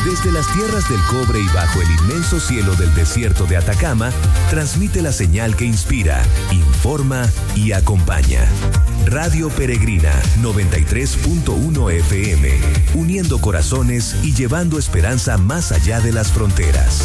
Desde las tierras del cobre y bajo el inmenso cielo del desierto de Atacama, transmite la señal que inspira, informa y acompaña. Radio Peregrina 93.1 FM, uniendo corazones y llevando esperanza más allá de las fronteras.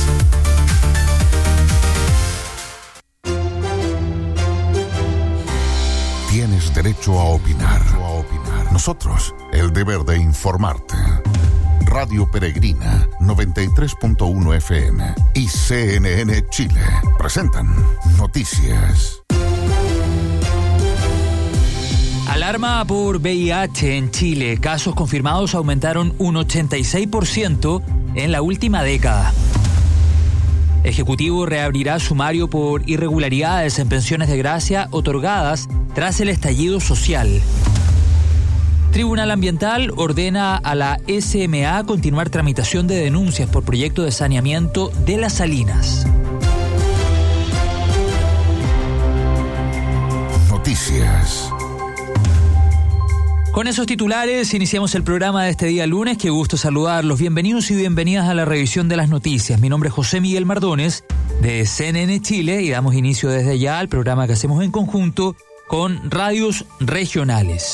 Tienes derecho a opinar. Nosotros, el deber de informarte. Radio Peregrina 93.1 FM y CNN Chile presentan Noticias. Alarma por VIH en Chile. Casos confirmados aumentaron un 86% en la última década. Ejecutivo reabrirá sumario por irregularidades en pensiones de gracia otorgadas tras el estallido social. Tribunal Ambiental ordena a la SMA continuar tramitación de denuncias por proyecto de saneamiento de las salinas. Noticias. Con esos titulares iniciamos el programa de este día lunes. Qué gusto saludarlos. Bienvenidos y bienvenidas a la revisión de las noticias. Mi nombre es José Miguel Mardones de CNN Chile y damos inicio desde ya al programa que hacemos en conjunto con radios regionales.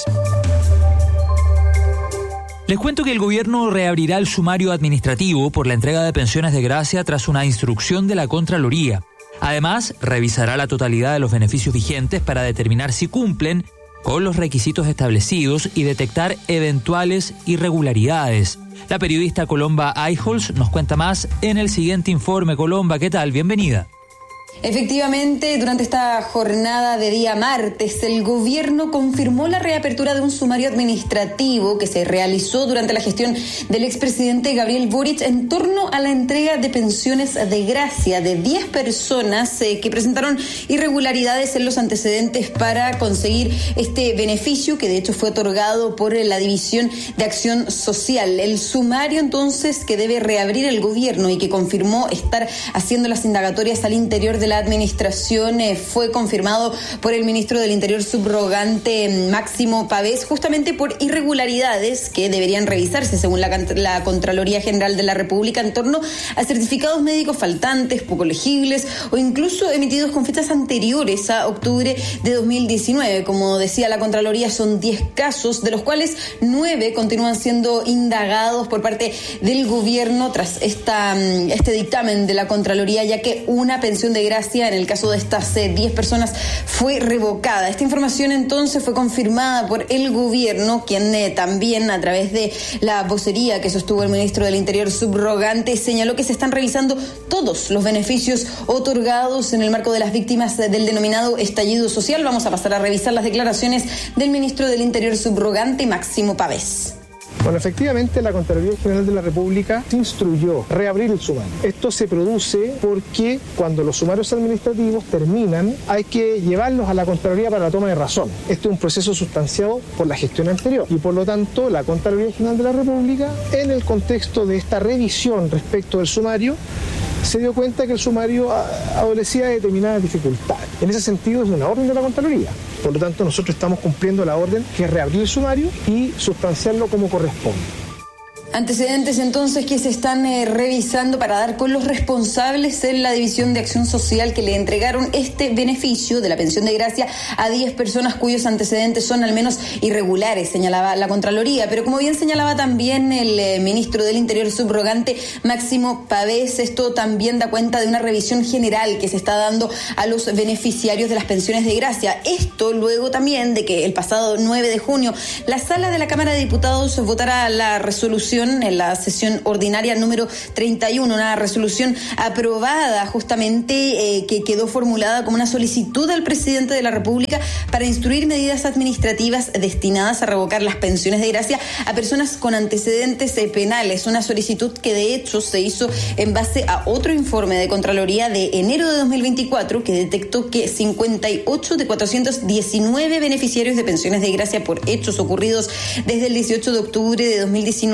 Les cuento que el gobierno reabrirá el sumario administrativo por la entrega de pensiones de gracia tras una instrucción de la Contraloría. Además, revisará la totalidad de los beneficios vigentes para determinar si cumplen con los requisitos establecidos y detectar eventuales irregularidades. La periodista Colomba Eichholz nos cuenta más en el siguiente informe. Colomba, ¿qué tal? Bienvenida. Efectivamente, durante esta jornada de día martes, el gobierno confirmó la reapertura de un sumario administrativo que se realizó durante la gestión del expresidente Gabriel Boric en torno a la entrega de pensiones de gracia de 10 personas que presentaron irregularidades en los antecedentes para conseguir este beneficio, que de hecho fue otorgado por la División de Acción Social. El sumario entonces que debe reabrir el gobierno y que confirmó estar haciendo las indagatorias al interior de la administración fue confirmado por el ministro del Interior subrogante Máximo Pavés, justamente por irregularidades que deberían revisarse según la Contraloría General de la República en torno a certificados médicos faltantes, poco legibles o incluso emitidos con fechas anteriores a octubre de 2019. Como decía la Contraloría, son 10 casos, de los cuales 9 continúan siendo indagados por parte del gobierno tras este dictamen de la Contraloría, ya que una pensión de gracia en el caso de estas 10 personas fue revocada. Esta información entonces fue confirmada por el gobierno, quien también a través de la vocería que sostuvo el ministro del Interior subrogante señaló que se están revisando todos los beneficios otorgados en el marco de las víctimas del denominado estallido social. Vamos a pasar a revisar las declaraciones del ministro del Interior subrogante Máximo Pavés. Bueno, efectivamente la Contraloría General de la República instruyó reabrir el sumario. Esto se produce porque cuando los sumarios administrativos terminan hay que llevarlos a la Contraloría para la toma de razón. Este es un proceso sustanciado por la gestión anterior y por lo tanto la Contraloría General de la República, en el contexto de esta revisión respecto del sumario, se dio cuenta que el sumario adolecía de determinadas dificultades. En ese sentido es una orden de la Contraloría. Por lo tanto, nosotros estamos cumpliendo la orden que es reabrir el sumario y sustanciarlo como corresponde. Antecedentes entonces que se están revisando para dar con los responsables en la División de Acción Social que le entregaron este beneficio de la pensión de gracia a 10 personas cuyos antecedentes son al menos irregulares, señalaba la Contraloría. Pero como bien señalaba también el ministro del Interior subrogante Máximo Pavés, esto también da cuenta de una revisión general que se está dando a los beneficiarios de las pensiones de gracia. Esto luego también de que el pasado 9 de junio la Sala de la Cámara de Diputados votara la resolución en la sesión ordinaria número 31, una resolución aprobada justamente que quedó formulada como una solicitud al presidente de la República para instruir medidas administrativas destinadas a revocar las pensiones de gracia a personas con antecedentes penales, una solicitud que de hecho se hizo en base a otro informe de Contraloría de enero de 2024 que detectó que 58 de 419 beneficiarios de pensiones de gracia por hechos ocurridos desde el 18 de octubre de 2019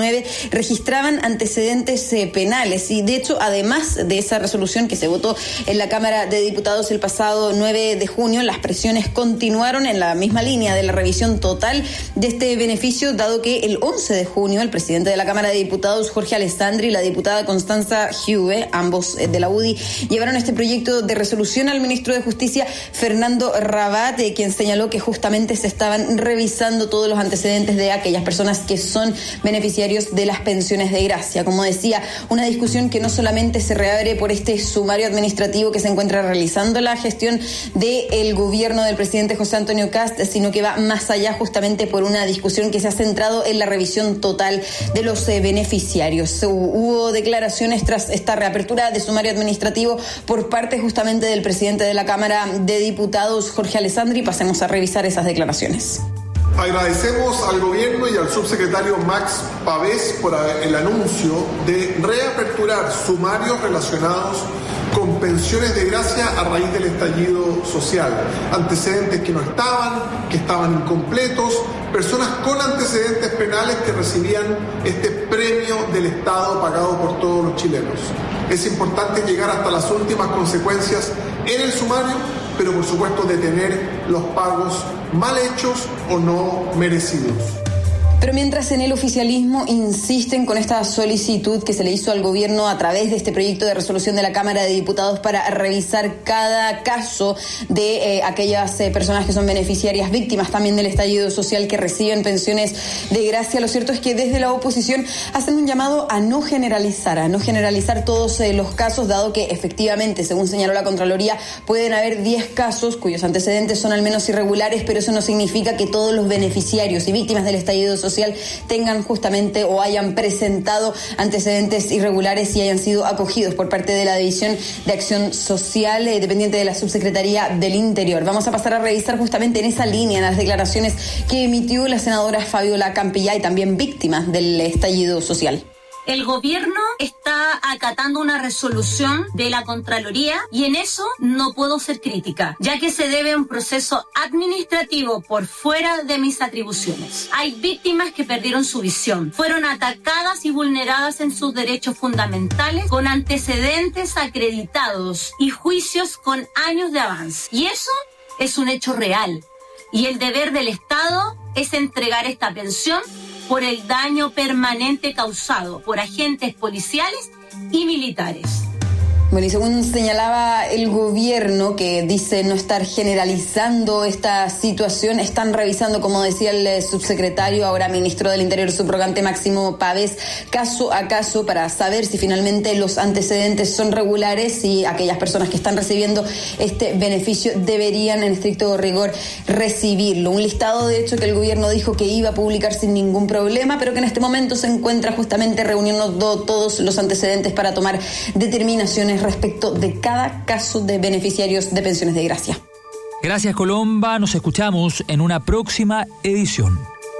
registraban antecedentes penales. Y de hecho, además de esa resolución que se votó en la Cámara de Diputados el pasado 9 de junio, las presiones continuaron en la misma línea de la revisión total de este beneficio, dado que el 11 de junio el presidente de la Cámara de Diputados, Jorge Alessandri, y la diputada Constanza Huve, ambos de la UDI, llevaron este proyecto de resolución al ministro de Justicia, Fernando Rabat, quien señaló que justamente se estaban revisando todos los antecedentes de aquellas personas que son beneficiarios de las pensiones de gracia. Como decía, una discusión que no solamente se reabre por este sumario administrativo que se encuentra realizando la gestión del gobierno del presidente José Antonio Kast, sino que va más allá justamente por una discusión que se ha centrado en la revisión total de los beneficiarios. Hubo declaraciones tras esta reapertura de sumario administrativo por parte justamente del presidente de la Cámara de Diputados, Jorge Alessandri. Pasemos a revisar esas declaraciones. Agradecemos al gobierno y al subsecretario Max Pavés por el anuncio de reaperturar sumarios relacionados con pensiones de gracia a raíz del estallido social. Antecedentes que no estaban, que estaban incompletos, personas con antecedentes penales que recibían este premio del Estado pagado por todos los chilenos. Es importante llegar hasta las últimas consecuencias en el sumario, pero por supuesto detener los pagos mal hechos o no merecidos. Pero mientras en el oficialismo insisten con esta solicitud que se le hizo al gobierno a través de este proyecto de resolución de la Cámara de Diputados para revisar cada caso de aquellas personas que son beneficiarias, víctimas también del estallido social, que reciben pensiones de gracia, lo cierto es que desde la oposición hacen un llamado a no generalizar todos los casos, dado que efectivamente, según señaló la Contraloría, pueden haber 10 casos cuyos antecedentes son al menos irregulares, pero eso no significa que todos los beneficiarios y víctimas del estallido social tengan justamente o hayan presentado antecedentes irregulares y hayan sido acogidos por parte de la División de Acción Social dependiente de la Subsecretaría del Interior. Vamos a pasar a revisar justamente en esa línea las declaraciones que emitió la senadora Fabiola Campillay, también víctima del estallido social. El gobierno está acatando una resolución de la Contraloría y en eso no puedo ser crítica, ya que se debe a un proceso administrativo por fuera de mis atribuciones. Hay víctimas que perdieron su visión, fueron atacadas y vulneradas en sus derechos fundamentales con antecedentes acreditados y juicios con años de avance. Y eso es un hecho real. Y el deber del Estado es entregar esta pensión por el daño permanente causado por agentes policiales y militares. Bueno, y según señalaba el gobierno, que dice no estar generalizando esta situación, están revisando, como decía el subsecretario, ahora ministro del Interior subrogante Máximo Pavés, caso a caso para saber si finalmente los antecedentes son regulares y aquellas personas que están recibiendo este beneficio deberían en estricto rigor recibirlo. Un listado, de hecho, que el gobierno dijo que iba a publicar sin ningún problema, pero que en este momento se encuentra justamente reuniendo todos los antecedentes para tomar determinaciones respecto de cada caso de beneficiarios de pensiones de gracia. Gracias, Colomba. Nos escuchamos en una próxima edición.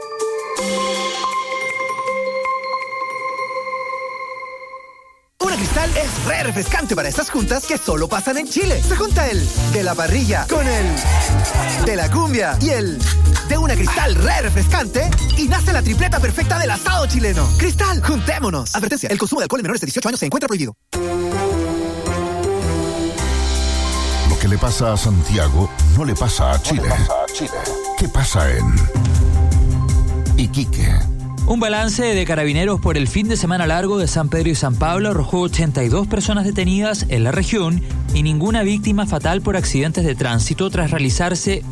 Una Cristal es re refrescante para estas juntas que solo pasan en Chile. Se junta el de la parrilla con el de la cumbia y el de una Cristal re refrescante y nace la tripleta perfecta del asado chileno. Cristal, juntémonos. Advertencia, el consumo de alcohol en menores de 18 años se encuentra prohibido. Lo que le pasa a Santiago no le pasa a Chile. ¿Qué pasa en Iquique? Un balance de Carabineros por el fin de semana largo de San Pedro y San Pablo arrojó 82 personas detenidas en la región y ninguna víctima fatal por accidentes de tránsito tras realizarse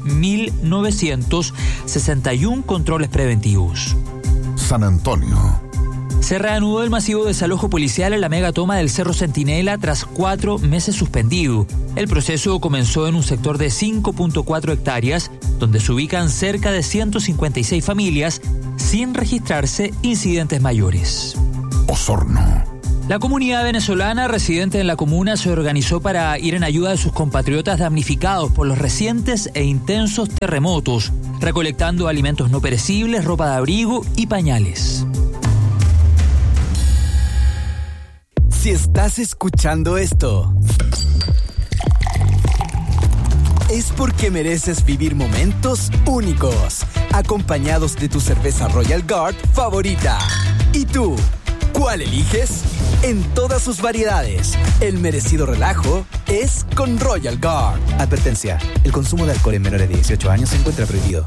1.961 controles preventivos. San Antonio. Se reanudó el masivo desalojo policial en la mega toma del Cerro Centinela tras 4 meses suspendido. El proceso comenzó en un sector de 5.4 hectáreas, donde se ubican cerca de 156 familias, sin registrarse incidentes mayores. Osorno. La comunidad venezolana residente en la comuna se organizó para ir en ayuda de sus compatriotas damnificados por los recientes e intensos terremotos, recolectando alimentos no perecibles, ropa de abrigo y pañales. Si estás escuchando esto, es porque mereces vivir momentos únicos, acompañados de tu cerveza Royal Guard favorita. ¿Y tú? ¿Cuál eliges? En todas sus variedades. El merecido relajo es con Royal Guard. Advertencia: el consumo de alcohol en menores de 18 años se encuentra prohibido.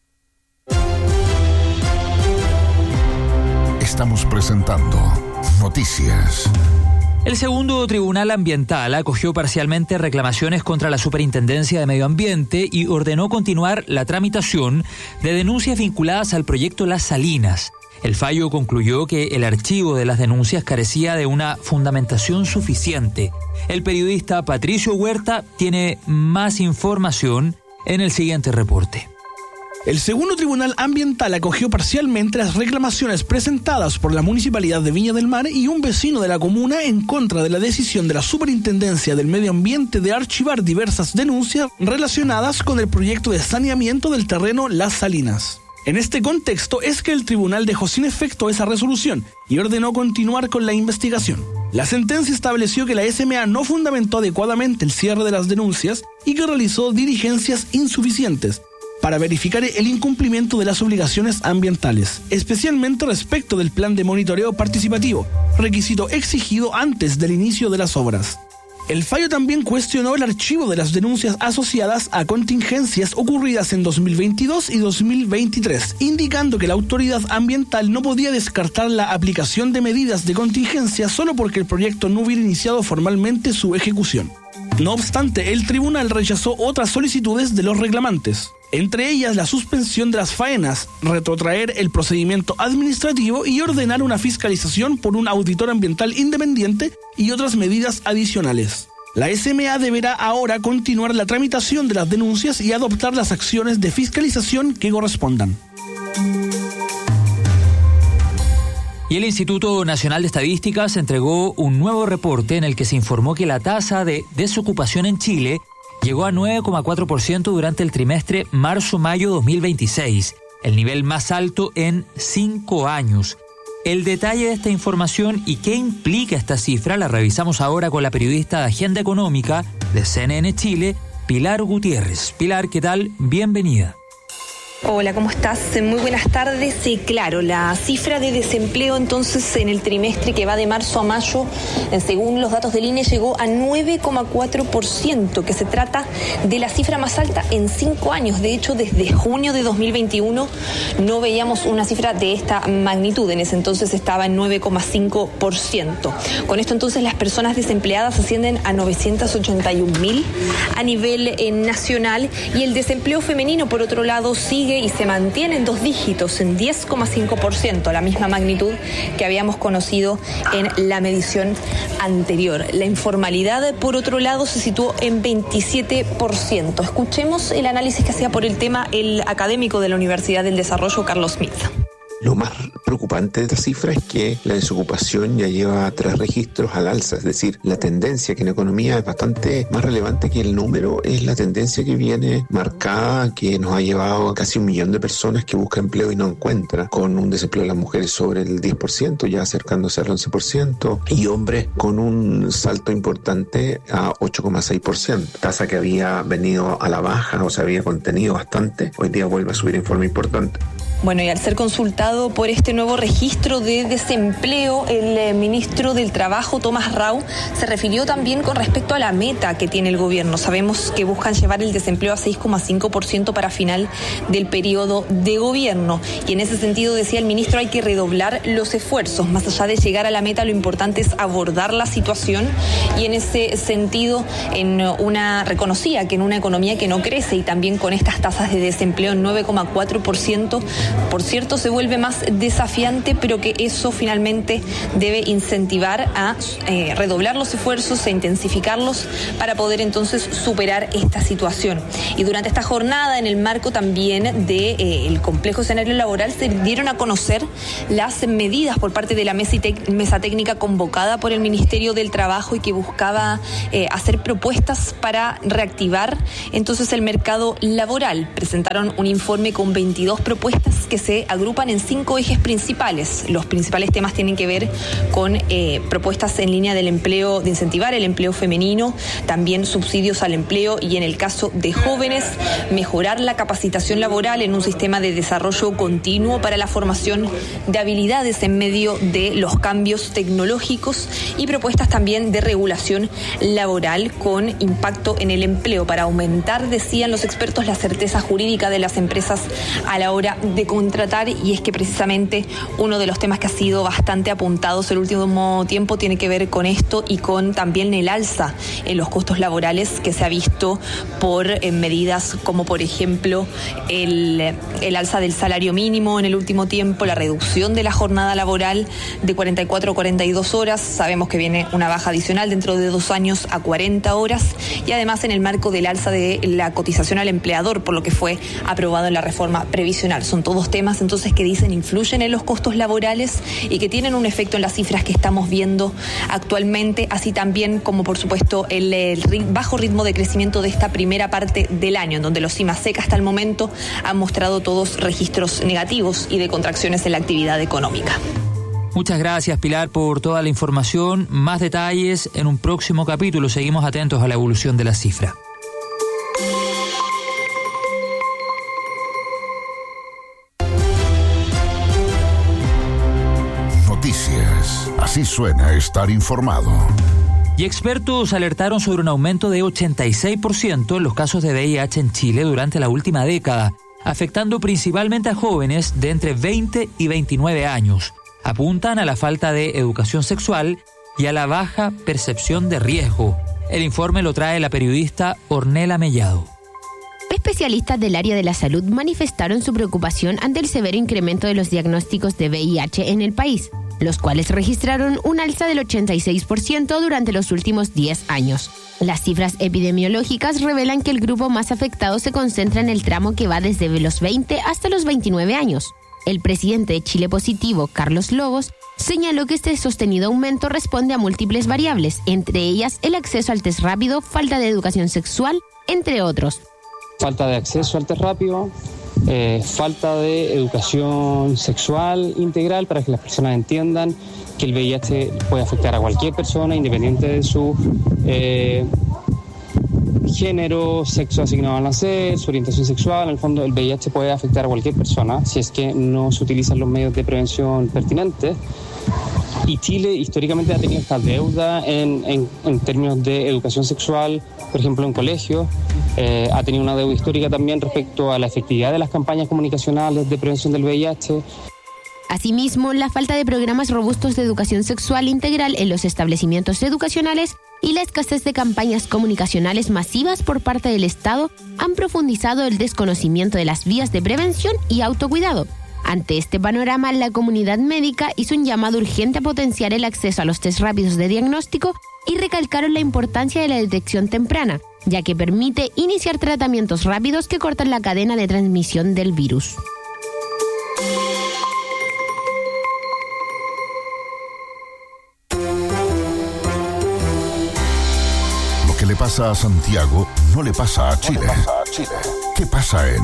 Estamos presentando Noticias. El segundo tribunal ambiental acogió parcialmente reclamaciones contra la Superintendencia de Medio Ambiente y ordenó continuar la tramitación de denuncias vinculadas al proyecto Las Salinas. El fallo concluyó que el archivo de las denuncias carecía de una fundamentación suficiente. El periodista Patricio Huerta tiene más información en el siguiente reporte. El segundo tribunal ambiental acogió parcialmente las reclamaciones presentadas por la Municipalidad de Viña del Mar y un vecino de la comuna en contra de la decisión de la Superintendencia del Medio Ambiente de archivar diversas denuncias relacionadas con el proyecto de saneamiento del terreno Las Salinas. En este contexto es que el tribunal dejó sin efecto esa resolución y ordenó continuar con la investigación. La sentencia estableció que la SMA no fundamentó adecuadamente el cierre de las denuncias y que realizó diligencias insuficientes para verificar el incumplimiento de las obligaciones ambientales, especialmente respecto del plan de monitoreo participativo, requisito exigido antes del inicio de las obras. El fallo también cuestionó el archivo de las denuncias asociadas a contingencias ocurridas en 2022 y 2023, indicando que la autoridad ambiental no podía descartar la aplicación de medidas de contingencia solo porque el proyecto no hubiera iniciado formalmente su ejecución. No obstante, el tribunal rechazó otras solicitudes de los reclamantes, entre ellas la suspensión de las faenas, retrotraer el procedimiento administrativo y ordenar una fiscalización por un auditor ambiental independiente y otras medidas adicionales. La SMA deberá ahora continuar la tramitación de las denuncias y adoptar las acciones de fiscalización que correspondan. Y el Instituto Nacional de Estadísticas entregó un nuevo reporte en el que se informó que la tasa de desocupación en Chile llegó a 9,4% durante el trimestre marzo-mayo 2026, el nivel más alto en 5 años. El detalle de esta información y qué implica esta cifra la revisamos ahora con la periodista de Agenda Económica de CNN Chile, Pilar Gutiérrez. Pilar, ¿qué tal? Bienvenida. Hola, ¿cómo estás? Muy buenas tardes. Sí, claro, la cifra de desempleo entonces en el trimestre que va de marzo a mayo, según los datos del INE, llegó a 9,4%, que se trata de la cifra más alta en 5 años. De hecho, desde junio de 2021 no veíamos una cifra de esta magnitud. En ese entonces estaba en 9,5%. Con esto entonces las personas desempleadas ascienden a 981.000 a nivel nacional, y el desempleo femenino, por otro lado, sigue y se mantiene en 2 dígitos, en 10,5%, la misma magnitud que habíamos conocido en la medición anterior. La informalidad, por otro lado, se situó en 27%. Escuchemos el análisis que hacía por el tema el académico de la Universidad del Desarrollo, Carlos Smith. Lo más preocupante de esta cifra es que la desocupación ya lleva 3 registros al alza, es decir, la tendencia que en economía es bastante más relevante que el número, es la tendencia que viene marcada, que nos ha llevado a casi 1 millón de personas que buscan empleo y no encuentran, con un desempleo de las mujeres sobre el 10%, ya acercándose al 11%, y hombres con un salto importante a 8,6%, tasa que había venido a la baja o se había contenido bastante, hoy día vuelve a subir en forma importante. Bueno, y al ser consultado por este nuevo registro de desempleo, el ministro del Trabajo, Tomás Rau, se refirió también con respecto a la meta que tiene el gobierno. Sabemos que buscan llevar el desempleo a 6,5% para final del periodo de gobierno. Y en ese sentido, decía el ministro, hay que redoblar los esfuerzos. Más allá de llegar a la meta, lo importante es abordar la situación. Y en ese sentido, reconocía que en una economía que no crece y también con estas tasas de desempleo en 9,4%, por cierto, se vuelve más desafiante, pero que eso finalmente debe incentivar a redoblar los esfuerzos, a intensificarlos para poder entonces superar esta situación. Y durante esta jornada, en el marco también del complejo escenario laboral, se dieron a conocer las medidas por parte de la mesa técnica convocada por el Ministerio del Trabajo y que buscaba hacer propuestas para reactivar entonces el mercado laboral. Presentaron un informe con 22 propuestas que se agrupan en 5 ejes principales. Los principales temas tienen que ver con propuestas en línea del empleo, de incentivar el empleo femenino, también subsidios al empleo y, en el caso de jóvenes, mejorar la capacitación laboral en un sistema de desarrollo continuo para la formación de habilidades en medio de los cambios tecnológicos, y propuestas también de regulación laboral con impacto en el empleo para aumentar, decían los expertos, la certeza jurídica de las empresas a la hora de contratar. Y es que precisamente uno de los temas que ha sido bastante apuntados el último tiempo tiene que ver con esto y con también el alza en los costos laborales que se ha visto por medidas como, por ejemplo, el alza del salario mínimo en el último tiempo, la reducción de la jornada laboral de 44 a 42 horas. Sabemos que viene una baja adicional dentro de 2 años a 40 horas, y además en el marco del alza de la cotización al empleador, por lo que fue aprobado en la reforma previsional. Son todos temas entonces que dicen influyen en los costos laborales y que tienen un efecto en las cifras que estamos viendo actualmente, así también como, por supuesto, el bajo ritmo de crecimiento de esta primera parte del año, en donde los CIMASEC hasta el momento han mostrado todos registros negativos y de contracciones en la actividad económica. Muchas gracias, Pilar, por toda la información. Más detalles en un próximo capítulo. Seguimos atentos a la evolución de la cifra. Noticias. Así suena estar informado. Y expertos alertaron sobre un aumento de 86% en los casos de VIH en Chile durante la última década, afectando principalmente a jóvenes de entre 20 y 29 años. Apuntan a la falta de educación sexual y a la baja percepción de riesgo. El informe lo trae la periodista Ornella Mellado. Especialistas del área de la salud manifestaron su preocupación ante el severo incremento de los diagnósticos de VIH en el país, los cuales registraron un alza del 86% durante los últimos 10 años. Las cifras epidemiológicas revelan que el grupo más afectado se concentra en el tramo que va desde los 20 hasta los 29 años. El presidente de Chile Positivo, Carlos Lobos, señaló que este sostenido aumento responde a múltiples variables, entre ellas el acceso al test rápido, falta de educación sexual, entre otros. Falta de acceso al test rápido, falta de educación sexual integral para que las personas entiendan que el VIH puede afectar a cualquier persona independiente de su género, sexo asignado al nacer, su orientación sexual. En el fondo, el VIH puede afectar a cualquier persona si es que no se utilizan los medios de prevención pertinentes. Y Chile históricamente ha tenido esta deuda en términos de educación sexual, por ejemplo en colegios. Ha tenido una deuda histórica también respecto a la efectividad de las campañas comunicacionales de prevención del VIH. Asimismo, la falta de programas robustos de educación sexual integral en los establecimientos educacionales y la escasez de campañas comunicacionales masivas por parte del Estado han profundizado el desconocimiento de las vías de prevención y autocuidado. Ante este panorama, la comunidad médica hizo un llamado urgente a potenciar el acceso a los test rápidos de diagnóstico y recalcaron la importancia de la detección temprana, ya que permite iniciar tratamientos rápidos que cortan la cadena de transmisión del virus. Lo que le pasa a Santiago no le pasa a Chile. ¿Qué pasa en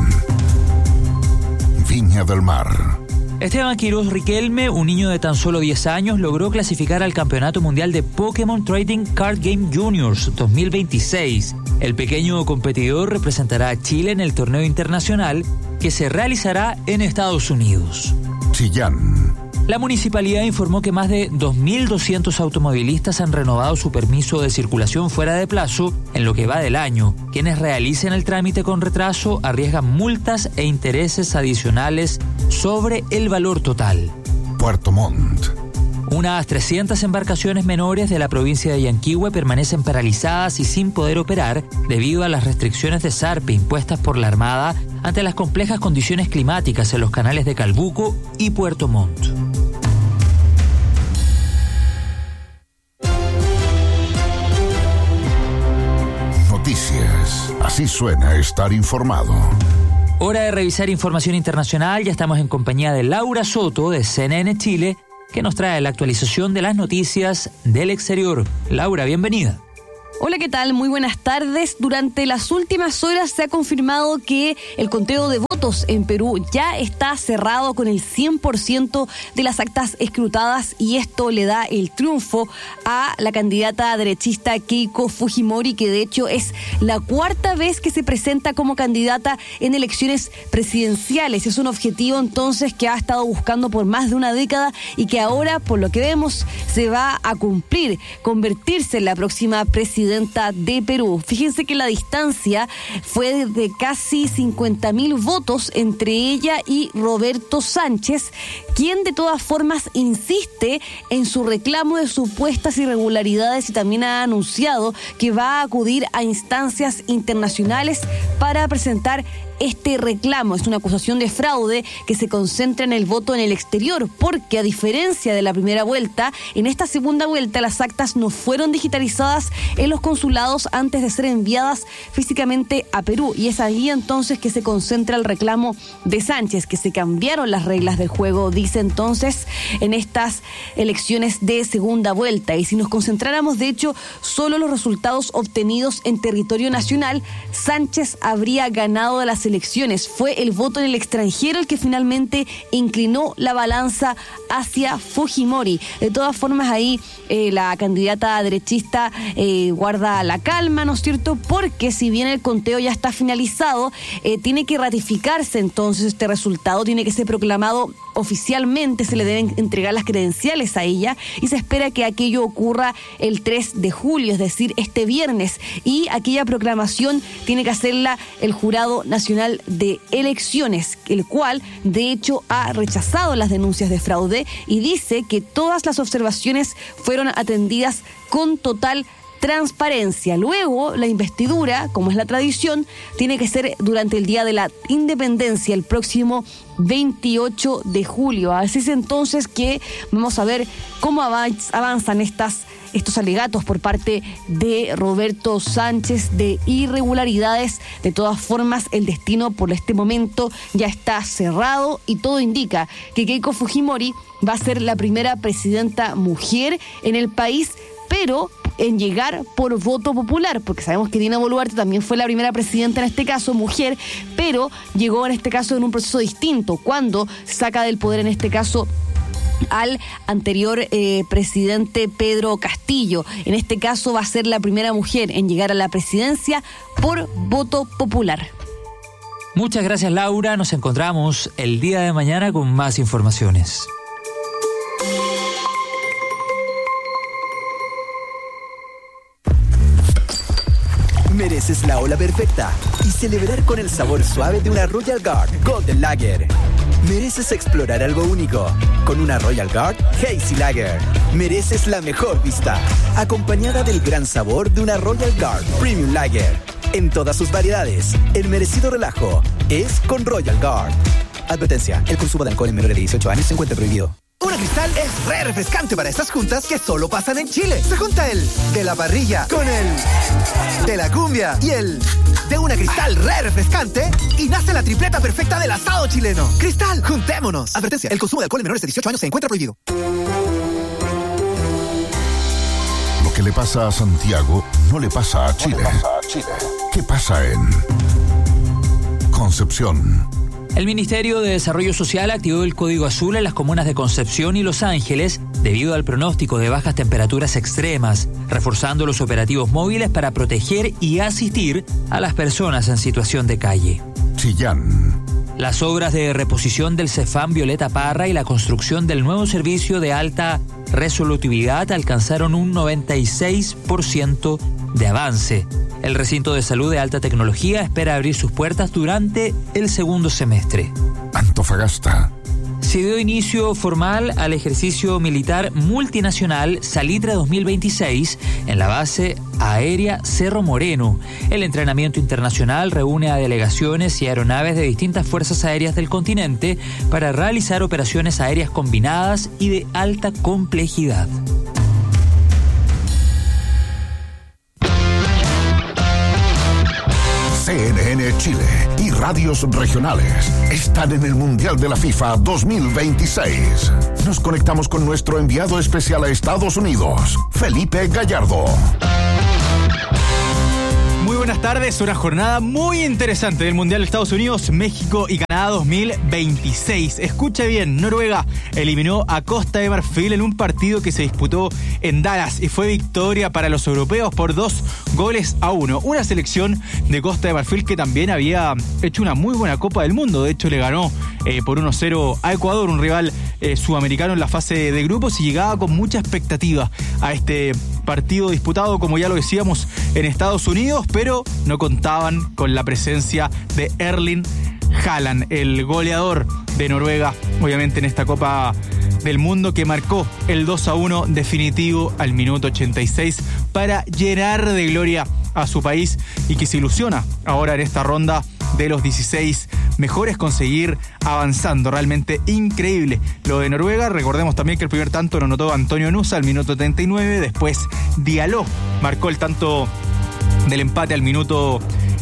Viña del Mar? Esteban Quiroz Riquelme, un niño de tan solo 10 años, logró clasificar al Campeonato Mundial de Pokémon Trading Card Game Juniors 2026. El pequeño competidor representará a Chile en el torneo internacional que se realizará en Estados Unidos. Chillán. La municipalidad informó que más de 2.200 automovilistas han renovado su permiso de circulación fuera de plazo en lo que va del año. Quienes realicen el trámite con retraso arriesgan multas e intereses adicionales sobre el valor total. Puerto Montt. Unas 300 embarcaciones menores de la provincia de Yanquihue permanecen paralizadas y sin poder operar debido a las restricciones de zarpe impuestas por la Armada ante las complejas condiciones climáticas en los canales de Calbuco y Puerto Montt. Noticias. Así suena estar informado. Hora de revisar información internacional. Ya estamos en compañía de Laura Soto de CNN Chile, que nos trae la actualización de las noticias del exterior. Laura, bienvenida. Hola, ¿qué tal? Muy buenas tardes. Durante las últimas horas se ha confirmado que el conteo de votos en Perú ya está cerrado con el 100% de las actas escrutadas, y esto le da el triunfo a la candidata derechista Keiko Fujimori, que de hecho es la cuarta vez que se presenta como candidata en elecciones presidenciales. Es un objetivo entonces que ha estado buscando por más de una década y que ahora, por lo que vemos, se va a cumplir, convertirse en la próxima presidenta de Perú. Fíjense que la distancia fue de casi 50.000 votos entre ella y Roberto Sánchez, quien de todas formas insiste en su reclamo de supuestas irregularidades y también ha anunciado que va a acudir a instancias internacionales para presentar este reclamo. Es una acusación de fraude que se concentra en el voto en el exterior, porque a diferencia de la primera vuelta, en esta segunda vuelta las actas no fueron digitalizadas en los consulados antes de ser enviadas físicamente a Perú, y es ahí entonces que se concentra el reclamo de Sánchez, que se cambiaron las reglas del juego, dice entonces, en estas elecciones de segunda vuelta. Y si nos concentráramos de hecho solo los resultados obtenidos en territorio nacional, Sánchez habría ganado de las elecciones. Fue el voto en el extranjero el que finalmente inclinó la balanza hacia Fujimori. De todas formas, ahí la candidata derechista guarda la calma, ¿no es cierto? Porque si bien el conteo ya está finalizado, tiene que ratificarse entonces este resultado, tiene que ser proclamado oficialmente, se le deben entregar las credenciales a ella, y se espera que aquello ocurra el 3 de julio, es decir, este viernes, y aquella proclamación tiene que hacerla el Jurado Nacional de Elecciones, el cual de hecho ha rechazado las denuncias de fraude y dice que todas las observaciones fueron atendidas con total transparencia. Luego, la investidura, como es la tradición, tiene que ser durante el Día de la Independencia, el próximo 28 de julio. Así es entonces que vamos a ver cómo avanzan estos alegatos por parte de Roberto Sánchez de irregularidades. De todas formas, el destino por este momento ya está cerrado y todo indica que Keiko Fujimori va a ser la primera presidenta mujer en el país, pero en llegar por voto popular, porque sabemos que Dina Boluarte también fue la primera presidenta, en este caso mujer, pero llegó en este caso en un proceso distinto, cuando saca del poder en este caso al anterior presidente Pedro Castillo. En este caso va a ser la primera mujer en llegar a la presidencia por voto popular. Muchas gracias, Laura. Nos encontramos el día de mañana con más informaciones. Mereces la ola perfecta y celebrar con el sabor suave de una Royal Guard Golden Lager. Mereces explorar algo único con una Royal Guard Hazy Lager. Mereces la mejor vista, acompañada del gran sabor de una Royal Guard Premium Lager. En todas sus variedades, el merecido relajo es con Royal Guard. Advertencia, el consumo de alcohol en menores de 18 años se encuentra prohibido. Una Cristal es re refrescante para estas juntas que solo pasan en Chile. Se junta el de la parrilla con el de la cumbia y el de Una Cristal re refrescante y nace la tripleta perfecta del asado chileno. Cristal, juntémonos. Advertencia, el consumo de alcohol en menores de 18 años se encuentra prohibido. Lo que le pasa a Santiago no le pasa a Chile. ¿Qué pasa en Concepción? El Ministerio de Desarrollo Social activó el Código Azul en las comunas de Concepción y Los Ángeles debido al pronóstico de bajas temperaturas extremas, reforzando los operativos móviles para proteger y asistir a las personas en situación de calle. Chillán. Las obras de reposición del Cefam Violeta Parra y la construcción del nuevo servicio de alta resolutividad alcanzaron un 96% de avance. El recinto de salud de alta tecnología espera abrir sus puertas durante el segundo semestre. Antofagasta. Se dio inicio formal al ejercicio militar multinacional Salitre 2026 en la base aérea Cerro Moreno. El entrenamiento internacional reúne a delegaciones y aeronaves de distintas fuerzas aéreas del continente para realizar operaciones aéreas combinadas y de alta complejidad. CNN Chile y radios regionales están en el Mundial de la FIFA 2026. Nos conectamos con nuestro enviado especial a Estados Unidos, Felipe Gallardo. buenas tardes. Una jornada muy interesante del Mundial de Estados Unidos, México y Canadá 2026. Escucha bien, Noruega eliminó a Costa de Marfil en un partido que se disputó en Dallas y fue victoria para los europeos por 2-1. Una selección de Costa de Marfil que también había hecho una muy buena Copa del Mundo. De hecho, le ganó por 1-0 a Ecuador, un rival sudamericano en la fase de grupos, y llegaba con mucha expectativa a este partido disputado, como ya lo decíamos, en Estados Unidos, pero no contaban con la presencia de Erling Haaland, el goleador de Noruega, obviamente en esta Copa del Mundo, que marcó el 2-1 definitivo al minuto 86 para llenar de gloria a su país, y que se ilusiona ahora en esta ronda de los 16 mejores conseguir avanzando. Realmente increíble lo de Noruega. Recordemos también que el primer tanto lo anotó Antonio Nusa al minuto 39, después Diallo marcó el tanto del empate al minuto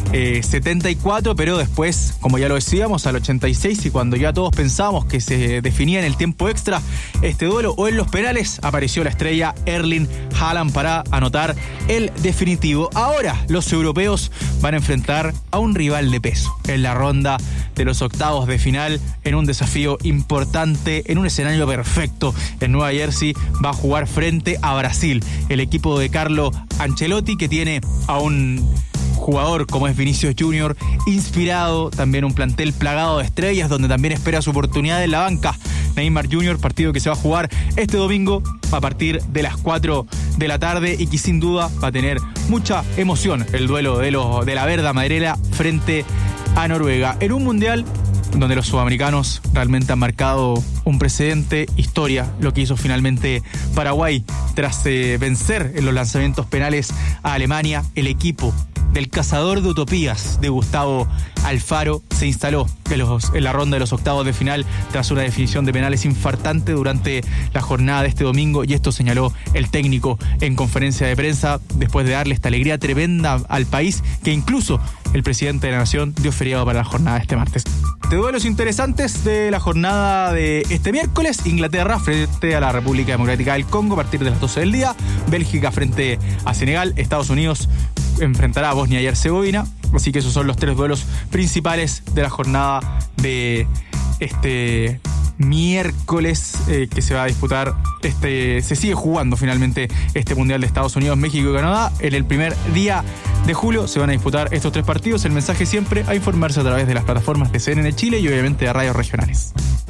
74, pero después, como ya lo decíamos, al 86, y cuando ya todos pensábamos que se definía en el tiempo extra este duelo o en los penales, apareció la estrella Erling Haaland para anotar el definitivo. Ahora los europeos van a enfrentar a un rival de peso en la ronda de los octavos de final, en un desafío importante, en un escenario perfecto en Nueva Jersey. Va a jugar frente a Brasil, el equipo de Carlo Ancelotti, que tiene a un jugador como es Vinicius Junior, inspirado, también un plantel plagado de estrellas, donde también espera su oportunidad en la banca Neymar Junior, partido que se va a jugar este domingo a partir de las 4 de la tarde, y que sin duda va a tener mucha emoción el duelo de la Verda Madrela frente a Noruega, en un mundial donde los sudamericanos realmente han marcado un precedente, historia, lo que hizo finalmente Paraguay tras vencer en los lanzamientos penales a Alemania. El equipo del cazador de utopías de Gustavo Alfaro se instaló en la ronda de los octavos de final tras una definición de penales infartante durante la jornada de este domingo, y esto señaló el técnico en conferencia de prensa después de darle esta alegría tremenda al país, que incluso el presidente de la Nación dio feriado para la jornada de este martes. De duelos interesantes de la jornada de este miércoles: Inglaterra frente a la República Democrática del Congo a partir de las 12 del día, Bélgica frente a Senegal, Estados Unidos enfrentará a Bosnia y Herzegovina. Así que esos son los tres duelos principales de la jornada de este miércoles que se va a disputar. Se sigue jugando finalmente este Mundial de Estados Unidos, México y Canadá. En el primer día de julio se van a disputar estos tres partidos. El mensaje siempre a informarse a través de las plataformas de CNN Chile y obviamente de radios regionales.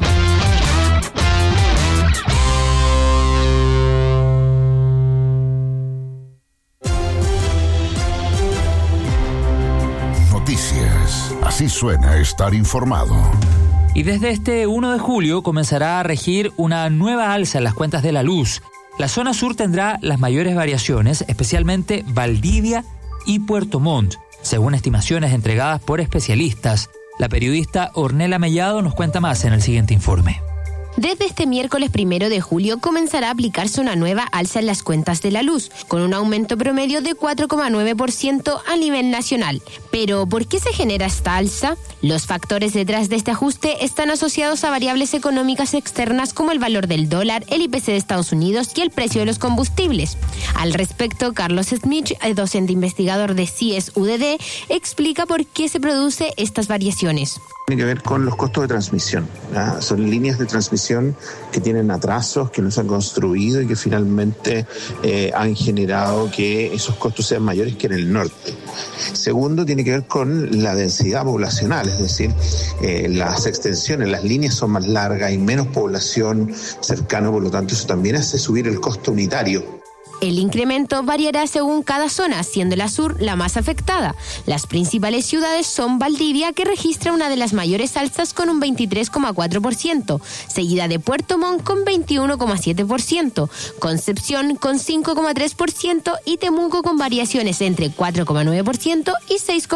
Noticias. Así suena estar informado. Y desde este 1 de julio comenzará a regir una nueva alza en las cuentas de la luz. La zona sur tendrá las mayores variaciones, especialmente Valdivia y Puerto Montt, según estimaciones entregadas por especialistas. La periodista Ornella Mellado nos cuenta más en el siguiente informe. Desde este miércoles 1 de julio comenzará a aplicarse una nueva alza en las cuentas de la luz, con un aumento promedio de 4,9% a nivel nacional. Pero, ¿por qué se genera esta alza? Los factores detrás de este ajuste están asociados a variables económicas externas como el valor del dólar, el IPC de Estados Unidos y el precio de los combustibles. Al respecto, Carlos Smith, docente investigador de CIES-UDD, explica por qué se producen estas variaciones. Tiene que ver con los costos de transmisión, ¿verdad? Son líneas de transmisión que tienen atrasos, que no se han construido y que finalmente han generado que esos costos sean mayores que en el norte. Segundo, tiene que ver con la densidad poblacional, es decir, las extensiones, las líneas son más largas, hay menos población cercana, por lo tanto eso también hace subir el costo unitario. El incremento variará según cada zona, siendo la sur la más afectada. Las principales ciudades son Valdivia, que registra una de las mayores alzas con un 23,4%, seguida de Puerto Montt con 21,7%, Concepción con 5,3% y Temuco con variaciones entre 4,9% y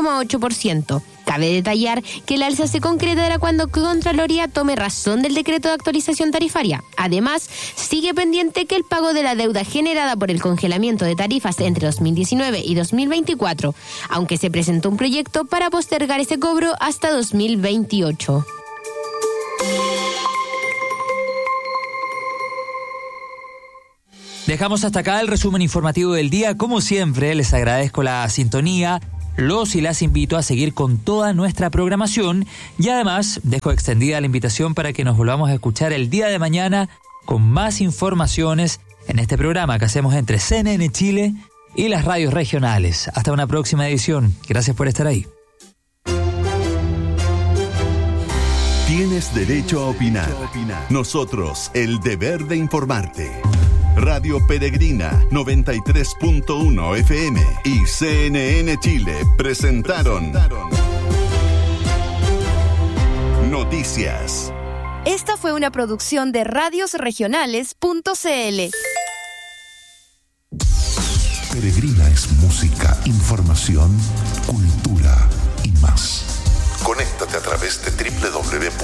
6,8%. Cabe detallar que el alza se concretará cuando Contraloría tome razón del decreto de actualización tarifaria. Además, sigue pendiente que el pago de la deuda generada por el congelamiento de tarifas entre 2019 y 2024, aunque se presentó un proyecto para postergar ese cobro hasta 2028. Dejamos hasta acá el resumen informativo del día. Como siempre, les agradezco la sintonía. los y las invito a seguir con toda nuestra programación y además dejo extendida la invitación para que nos volvamos a escuchar el día de mañana con más informaciones en este programa que hacemos entre CNN Chile y las radios regionales. Hasta una próxima edición. Gracias por estar ahí. Tienes derecho a opinar. Nosotros, el deber de informarte. Radio Peregrina 93.1 FM y CNN Chile presentaron Noticias. Esta fue una producción de radiosregionales.cl. Peregrina es música, información, cultura y más. Conéctate a través de www